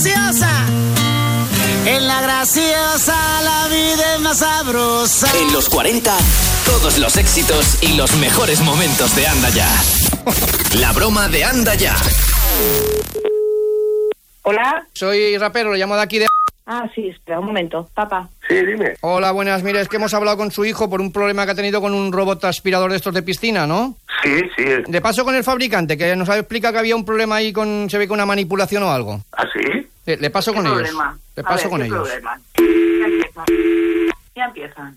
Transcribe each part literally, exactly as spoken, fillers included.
graciosa. En la graciosa la vida es más sabrosa. En los cuarenta, todos los éxitos y los mejores momentos de Anda Ya. La broma de Anda Ya. Hola. Soy rapero, lo llamo de aquí de... Ah, sí, espera un momento, papá. Sí, dime. Hola, buenas, mire, es que hemos hablado con su hijo por un problema que ha tenido con un robot aspirador de estos de piscina, ¿no? Sí, sí. De paso con el fabricante, que nos explica que había un problema ahí con, se ve que una manipulación o algo. ¿Ah, sí? Le, le paso con ellos. Problema? Le paso ver, con ¿qué ellos. Problema? Ya empiezan. Ya empiezan.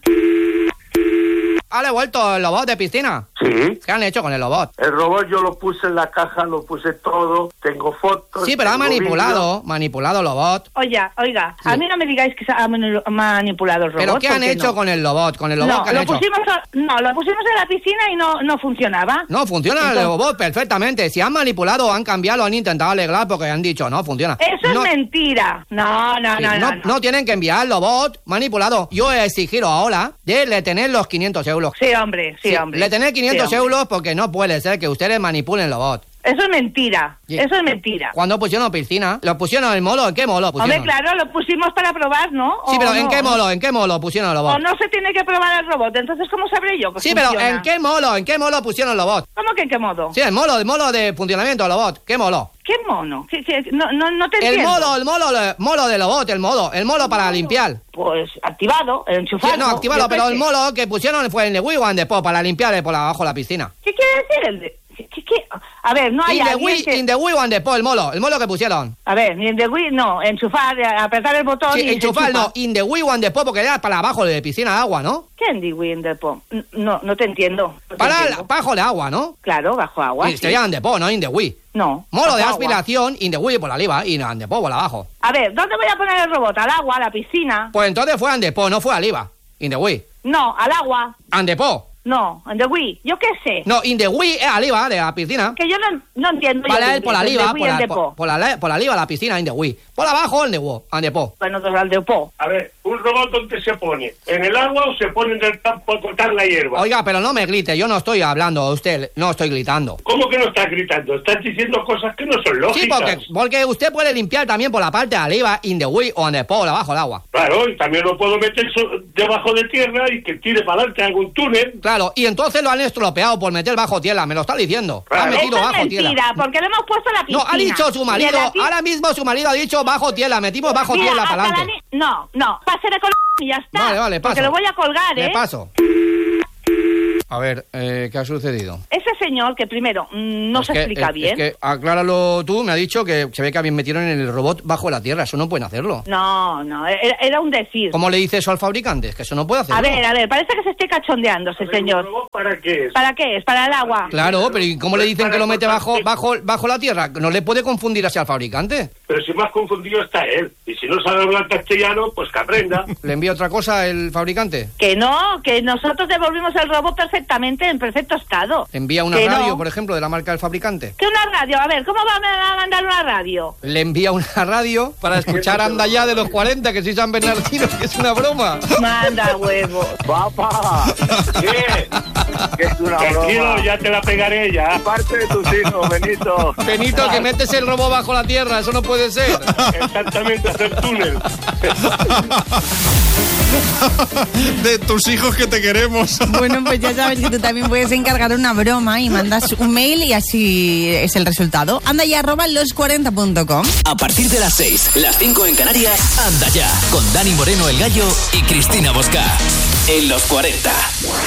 ¿Ha devuelto el robot de piscina? Sí. ¿Qué han hecho con el robot? El robot yo lo puse en la caja, lo puse todo, tengo fotos. Sí, pero ha tengo manipulado, vídeos. manipulado el robot. Oiga, oiga, Sí. a mí no me digáis que se ha manu- manipulado el robot. ¿Pero qué han ¿por hecho no? con el robot? ¿Con el robot No, qué han lo hecho? pusimos, a- no, lo pusimos en la piscina y no, no funcionaba. No, funciona Entonces- el robot perfectamente. Si han manipulado, han cambiado, han intentado arreglar porque han dicho, no, funciona. Eso no, es mentira. No, no, sí, no, no, no, no. no tienen que enviar el robot manipulado. Yo he exigido ahora de le tener los quinientos euros. Sí, hombre, sí, Sí, hombre. le tener quinientos Sí, hombre. euros porque no puede ser que ustedes manipulen el robot. Eso es mentira. Sí. Eso es mentira. Cuando pusieron piscina, lo pusieron en el molo, ¿en qué molo pusieron? Hombre, claro, lo pusimos para probar, ¿no? Sí, ¿O pero ¿en no? qué molo? ¿En qué molo pusieron el O robot? no se tiene que probar el robot, entonces ¿cómo sabré yo que Sí, pero funciona? ¿en qué molo? ¿En qué molo pusieron el robot? ¿Cómo que en qué modo? Sí, el molo, el molo de funcionamiento del robot. ¿Qué molo? ¿Qué mono? ¿Qué- qué- No, no, no te El entiendo. molo, el molo, el molo del robot, el molo, el molo para limpiar. Pues activado, enchufado. Sí, no, activado, yo qué pero sé. el molo que pusieron fue el de Wii One de Po para limpiar por abajo la piscina. ¿Qué quiere decir el de...? ¿Qué, qué- qué? A ver, no hay In the alguien Wii, que... in the Wii One de Po, el molo, el molo que pusieron. A ver, ni el de Wii, no, enchufar, eh, apretar el botón Sí, y se enchufar, enchufa. no, in the Wii One de Po porque era para abajo de piscina de agua, ¿no? ¿Qué en the Wii en the Po? N- No, no te entiendo. No te Para entiendo. la- bajo de agua, ¿no? Claro, bajo agua, Sí, sí. serían de Po, no in the Wii. No, Molo bajo de agua. aspiración, in the Wii por arriba y and de Po por abajo. A ver, ¿dónde voy a poner el robot? ¿Al agua, a la piscina? Pues entonces fue and de Po, no fue arriba. In the Wii. No, al agua. And de Po. No, en the Wii. Yo qué sé. No, in the Wii es arriba de la piscina. Que yo no, no entiendo. yo Vale, de él por inglés, arriba, en the Wii, por, en la, the por, Po. por la, por arriba la piscina, in the Wii. Por abajo, en the Wii, and de Po. Bueno, entonces al de Po. A ver, ¿un robot dónde se pone? ¿En el agua o se pone en el campo a cortar la hierba? Oiga, pero no me grite, yo no estoy hablando a usted, no estoy gritando. ¿Cómo que no estás gritando? Estás diciendo cosas que no son lógicas. Sí, porque, porque usted puede limpiar también por la parte de arriba, in the Wii o en the Po, por abajo del agua. Claro, y también lo puedo meter so- debajo de tierra y que tire para adelante algún túnel. Claro, y entonces lo han estropeado por meter bajo tierra, me lo está diciendo. Claro. Ha metido Eso es bajo mentira, tierra. porque lo hemos puesto en la piscina. No, ha dicho su Y marido, en la pi- ahora mismo su marido ha dicho bajo tierra, metimos bajo Mira, tierra hasta para la adelante. ni- No, no, pase de color y ya está. Vale, vale, paso. Porque lo voy a colgar, ¿eh? Le paso. A ver, eh, ¿qué ha sucedido? Ese señor que primero mm, no Es se que- explica es- bien. Es que, acláralo tú, me ha dicho que se ve que habían metido en el robot bajo la tierra, eso no pueden hacerlo. No, no, era, era un decir. ¿Cómo le dice eso al fabricante? Es que eso no puede hacerlo. A ver, a ver, parece que se esté cachondeando ese A ver, ¿un señor. robot ¿Para qué es? ¿Para qué es? ¿Para el agua? Claro, pero ¿y cómo le dicen que lo mete bajo, Para- bajo, bajo la tierra? ¿No le puede confundir así al fabricante? Pero si más confundido está él. Y si no sabe hablar castellano, pues que aprenda. ¿Le envía otra cosa el fabricante? Que no, que nosotros devolvimos el robot perfectamente, en perfecto estado. ¿Le envía una Que radio, no. por ejemplo, de la marca del fabricante? ¿Qué una radio? A ver, ¿cómo va a mandar una radio? Le envía una radio para escuchar Anda Ya de los cuarenta, que soy San Bernardino, que es una broma. Manda huevo. Papá, ¿Qué? que es una Tranquilo, broma. ya te la pegaré ya. Parte de tus hijos, Benito. Benito, que metes el robo bajo la tierra, eso no puede ser. Exactamente, hacer túnel. De tus hijos que te queremos. Bueno, pues ya sabes que tú también puedes encargar una broma y mandas un mail y así es el resultado. Anda ya arroba los cuarenta punto com. A partir de las seis, las cinco en Canarias, Anda Ya, con Dani Moreno el Gallo y Cristina Bosca. En los cuarenta.